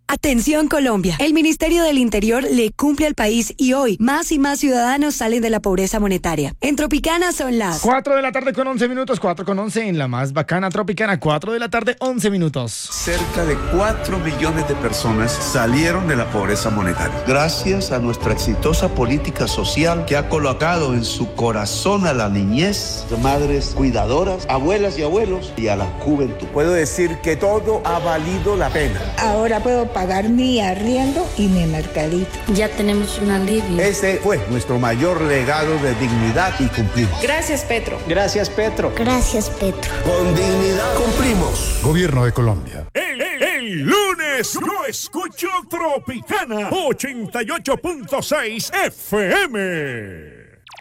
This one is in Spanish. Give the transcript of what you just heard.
Atención Colombia, el Ministerio del Interior le cumple al país y hoy más y más ciudadanos salen de la pobreza monetaria. En Tropicana son las 4 de la tarde con 11 minutos, 4 con 11 en la más bacana Tropicana, 4 de la tarde, 11 minutos. Cerca de 4 millones de personas salieron de la pobreza monetaria. Gracias a nuestra exitosa política social que ha colocado en su corazón a la niñez, madres cuidadoras, abuelas y abuelos y a la juventud. Puedo decir que todo ha valido la pena. Ahora puedo pagar mi arriendo y mi mercadito. Ya tenemos un alivio. Ese fue nuestro mayor legado de dignidad y cumplimos. Gracias, Petro. Gracias, Petro. Gracias, Petro. Con dignidad cumplimos. Gobierno de Colombia. El lunes yo escucho Tropicana 88.6 FM.